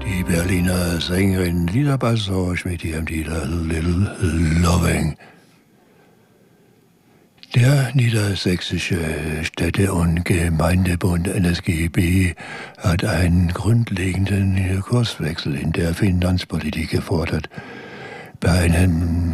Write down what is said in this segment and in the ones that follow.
Die Berliner Sängerin Lina Bassausch mit ihrem Titel Little Loving. Der Niedersächsische Städte- und Gemeindebund NSGB hat einen grundlegenden Kurswechsel in der Finanzpolitik gefordert. Bei einer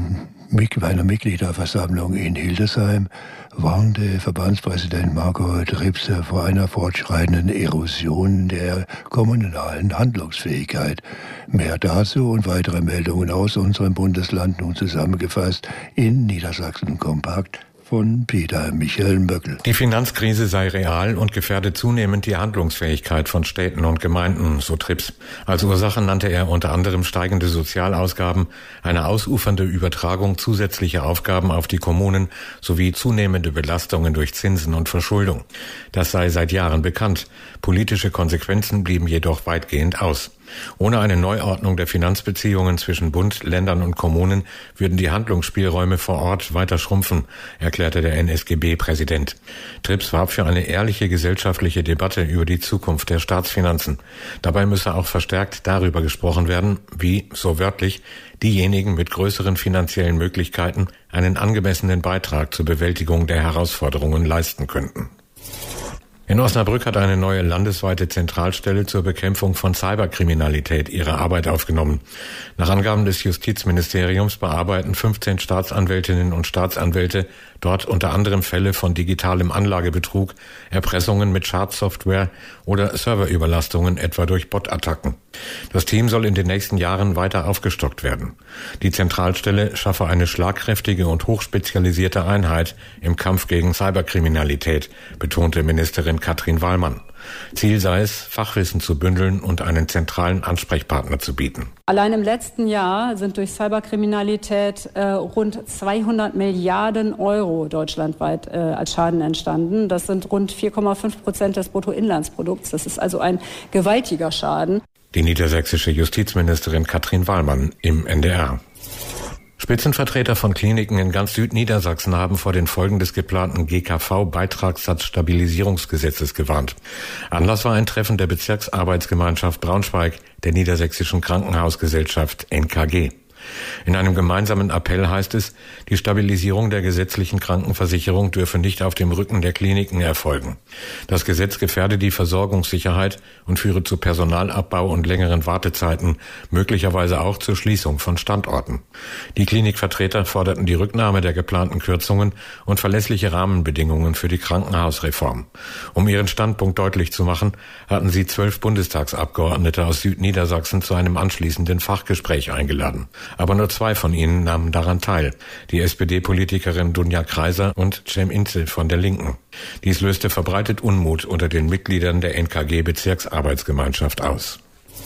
Mitgliederversammlung in Hildesheim warnte Verbandspräsident Marco Tripse vor einer fortschreitenden Erosion der kommunalen Handlungsfähigkeit. Mehr dazu und weitere Meldungen aus unserem Bundesland nun zusammengefasst in Niedersachsen kompakt von Peter Michael Möckel. Die Finanzkrise sei real und gefährde zunehmend die Handlungsfähigkeit von Städten und Gemeinden, so Trips. Als Ursache nannte er unter anderem steigende Sozialausgaben, eine ausufernde Übertragung zusätzlicher Aufgaben auf die Kommunen sowie zunehmende Belastungen durch Zinsen und Verschuldung. Das sei seit Jahren bekannt. Politische Konsequenzen blieben jedoch weitgehend aus. Ohne eine Neuordnung der Finanzbeziehungen zwischen Bund, Ländern und Kommunen würden die Handlungsspielräume vor Ort weiter schrumpfen, erklärte der NSGB-Präsident. Trips warb für eine ehrliche gesellschaftliche Debatte über die Zukunft der Staatsfinanzen. Dabei müsse auch verstärkt darüber gesprochen werden, wie, so wörtlich, diejenigen mit größeren finanziellen Möglichkeiten einen angemessenen Beitrag zur Bewältigung der Herausforderungen leisten könnten. In Osnabrück hat eine neue landesweite Zentralstelle zur Bekämpfung von Cyberkriminalität ihre Arbeit aufgenommen. Nach Angaben des Justizministeriums bearbeiten 15 Staatsanwältinnen und Staatsanwälte dort unter anderem Fälle von digitalem Anlagebetrug, Erpressungen mit Schadsoftware oder Serverüberlastungen etwa durch Botattacken. Das Team soll in den nächsten Jahren weiter aufgestockt werden. Die Zentralstelle schaffe eine schlagkräftige und hochspezialisierte Einheit im Kampf gegen Cyberkriminalität, betonte Ministerin Katrin Wallmann. Ziel sei es, Fachwissen zu bündeln und einen zentralen Ansprechpartner zu bieten. Allein im letzten Jahr sind durch Cyberkriminalität rund 200 Milliarden Euro deutschlandweit als Schaden entstanden. Das sind rund 4,5% des Bruttoinlandsprodukts. Das ist also ein gewaltiger Schaden. Die niedersächsische Justizministerin Katrin Wallmann im NDR. Spitzenvertreter von Kliniken in ganz Südniedersachsen haben vor den Folgen des geplanten GKV-Beitragssatzstabilisierungsgesetzes gewarnt. Anlass war ein Treffen der Bezirksarbeitsgemeinschaft Braunschweig der Niedersächsischen Krankenhausgesellschaft NKG. In einem gemeinsamen Appell heißt es, die Stabilisierung der gesetzlichen Krankenversicherung dürfe nicht auf dem Rücken der Kliniken erfolgen. Das Gesetz gefährde die Versorgungssicherheit und führe zu Personalabbau und längeren Wartezeiten, möglicherweise auch zur Schließung von Standorten. Die Klinikvertreter forderten die Rücknahme der geplanten Kürzungen und verlässliche Rahmenbedingungen für die Krankenhausreform. Um ihren Standpunkt deutlich zu machen, hatten sie 12 Bundestagsabgeordnete aus Südniedersachsen zu einem anschließenden Fachgespräch eingeladen. Aber nur 2 von ihnen nahmen daran teil. Die SPD-Politikerin Dunja Kreiser und Cem Inze von der Linken. Dies löste verbreitet Unmut unter den Mitgliedern der NKG-Bezirksarbeitsgemeinschaft aus.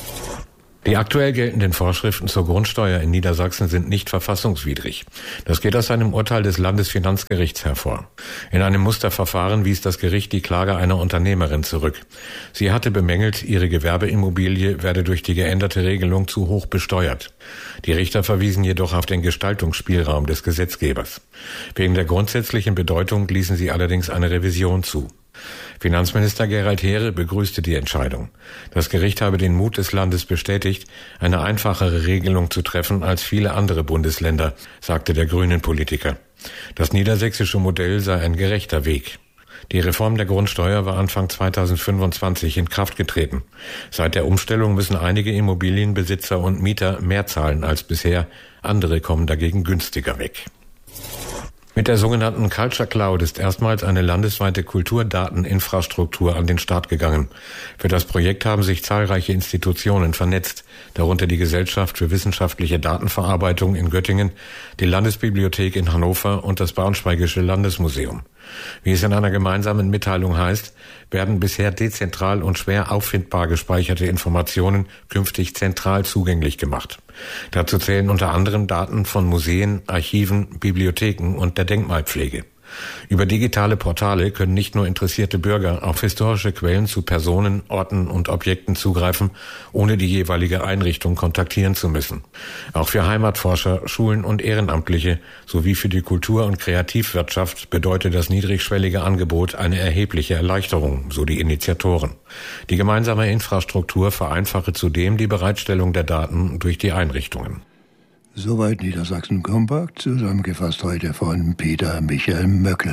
Die aktuell geltenden Vorschriften zur Grundsteuer in Niedersachsen sind nicht verfassungswidrig. Das geht aus einem Urteil des Landesfinanzgerichts hervor. In einem Musterverfahren wies das Gericht die Klage einer Unternehmerin zurück. Sie hatte bemängelt, ihre Gewerbeimmobilie werde durch die geänderte Regelung zu hoch besteuert. Die Richter verwiesen jedoch auf den Gestaltungsspielraum des Gesetzgebers. Wegen der grundsätzlichen Bedeutung ließen sie allerdings eine Revision zu. Finanzminister Gerald Heere begrüßte die Entscheidung. Das Gericht habe den Mut des Landes bestätigt, eine einfachere Regelung zu treffen als viele andere Bundesländer, sagte der Grünen-Politiker. Das niedersächsische Modell sei ein gerechter Weg. Die Reform der Grundsteuer war Anfang 2025 in Kraft getreten. Seit der Umstellung müssen einige Immobilienbesitzer und Mieter mehr zahlen als bisher. Andere kommen dagegen günstiger weg. Mit der sogenannten Culture Cloud ist erstmals eine landesweite Kulturdateninfrastruktur an den Start gegangen. Für das Projekt haben sich zahlreiche Institutionen vernetzt, darunter die Gesellschaft für wissenschaftliche Datenverarbeitung in Göttingen, die Landesbibliothek in Hannover und das Braunschweigische Landesmuseum. Wie es in einer gemeinsamen Mitteilung heißt, werden bisher dezentral und schwer auffindbar gespeicherte Informationen künftig zentral zugänglich gemacht. Dazu zählen unter anderem Daten von Museen, Archiven, Bibliotheken und der Denkmalpflege. Über digitale Portale können nicht nur interessierte Bürger auf historische Quellen zu Personen, Orten und Objekten zugreifen, ohne die jeweilige Einrichtung kontaktieren zu müssen. Auch für Heimatforscher, Schulen und Ehrenamtliche sowie für die Kultur- und Kreativwirtschaft bedeutet das niedrigschwellige Angebot eine erhebliche Erleichterung, so die Initiatoren. Die gemeinsame Infrastruktur vereinfache zudem die Bereitstellung der Daten durch die Einrichtungen. Soweit Niedersachsen Kompakt, zusammengefasst heute von Peter Michael Möckle.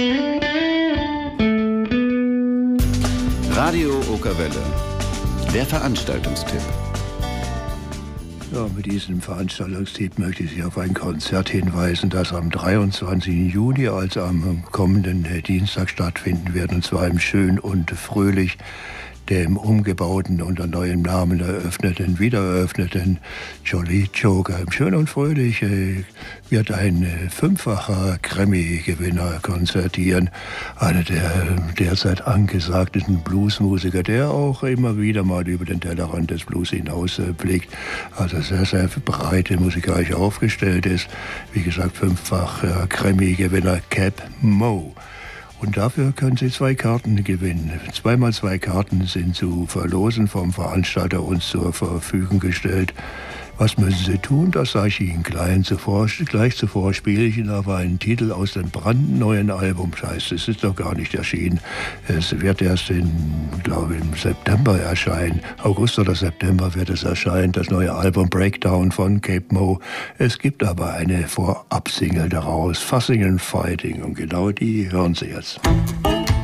Radio Okerwelle, der Veranstaltungstipp. Ja, mit diesem Veranstaltungstipp möchte ich Sie auf ein Konzert hinweisen, das am 23. Juni, also am kommenden Dienstag, stattfinden wird, und zwar im Schön und Fröhlich, dem umgebauten, unter neuem Namen wiedereröffneten Jolly Joker. Im Schön und Fröhlich wird ein fünffacher Grammy-Gewinner konzertieren. Einer der derzeit angesagtesten Bluesmusiker, der auch immer wieder mal über den Tellerrand des Blues hinaus blickt. Also sehr, sehr breit musikalisch aufgestellt ist. Wie gesagt, fünffacher Grammy-Gewinner Cap Mo. Und dafür können Sie 2 Karten gewinnen. 2x2 Karten sind zu verlosen vom Veranstalter uns zur Verfügung gestellt. Was müssen Sie tun? Das sage ich Ihnen gleich zuvor spiele ich Ihnen aber einen Titel aus dem brandneuen Album. Das heißt, es ist noch gar nicht erschienen. Es wird erst im September erscheinen. August oder September wird es erscheinen, das neue Album Breakdown von Cape Mo. Es gibt aber eine Vorab-Single daraus, Fussing and Fighting. Und genau die hören Sie jetzt.